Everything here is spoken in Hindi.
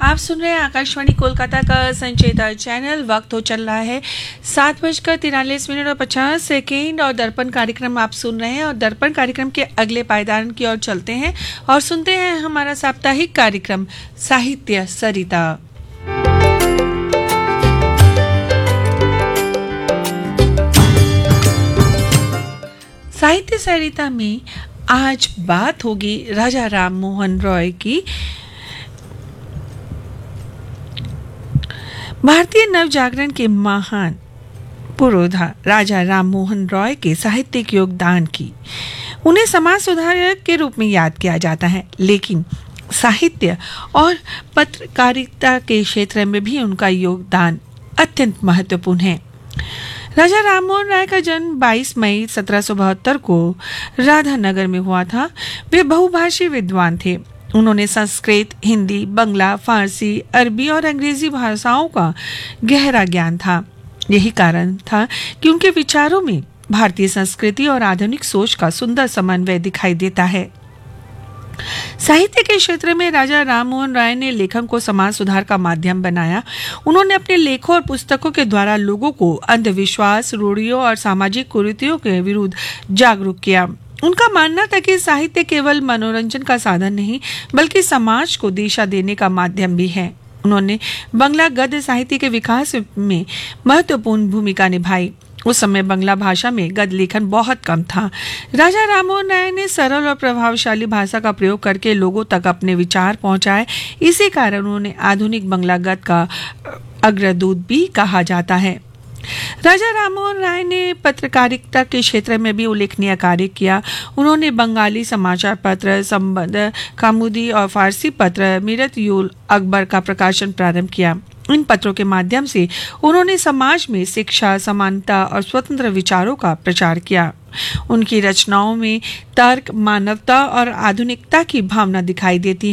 आप सुन रहे हैं आकाशवाणी कोलकाता का संचेता चैनल। वक्त हो चल रहा है 7:43 और दर्पण कार्यक्रम आप सुन रहे हैं। और दर्पण कार्यक्रम के अगले पायदान की ओर चलते हैं और सुनते हैं हमारा साप्ताहिक कार्यक्रम साहित्य सरिता। साहित्य सरिता में आज बात होगी राजा राम मोहन रॉय की। भारतीय नवजागरण के महान पुरोधा राजा राम मोहन रॉय के साहित्यिक योगदान की। उन्हें समाज सुधारक के रूप में याद किया जाता है, लेकिन साहित्य और पत्रकारिता के क्षेत्र में भी उनका योगदान अत्यंत महत्वपूर्ण है। राजा राम मोहन राय का जन्म 22 मई 1772 को राधानगर में हुआ था। वे बहुभाषी विद्वान थे। उन्होंने संस्कृत, हिंदी, बंगला, फारसी, अरबी और अंग्रेजी भाषाओं का गहरा ज्ञान था। यही कारण था कि उनके विचारों में भारतीय संस्कृति और आधुनिक सोच का सुंदर समन्वय दिखाई देता है। साहित्य के क्षेत्र में राजा राम मोहन राय ने लेखन को समाज सुधार का माध्यम बनाया। उन्होंने अपने लेखों और पुस्तकों के द्वारा लोगों को अंधविश्वास, रूढ़ियों और सामाजिक कुरीतियों के विरुद्ध जागरूक किया। उनका मानना था कि साहित्य केवल मनोरंजन का साधन नहीं, बल्कि समाज को दिशा देने का माध्यम भी है। उन्होंने बंगला गद्य साहित्य के विकास में महत्वपूर्ण भूमिका निभाई। उस समय बंगला भाषा में गद्य लेखन बहुत कम था। राजा राम मोहन राय ने सरल और प्रभावशाली भाषा का प्रयोग करके लोगों तक अपने विचार पहुंचाए। इसी कारण उन्हें आधुनिक बंगला गद्य का अग्रदूत भी कहा जाता है। राजा राममोहन राय ने पत्रकारिता के क्षेत्र में भी उल्लेखनीय कार्य किया। उन्होंने बंगाली समाचार पत्र संबंध कौमुदी और फारसी पत्र मिरत-उल अकबर का प्रकाशन प्रारंभ किया। इन पत्रों के माध्यम से उन्होंने समाज में शिक्षा, समानता और स्वतंत्र विचारों का प्रचार किया। उनकी रचनाओं में तर्क, मानवता और आधुनिकता की भावना दिखाई देती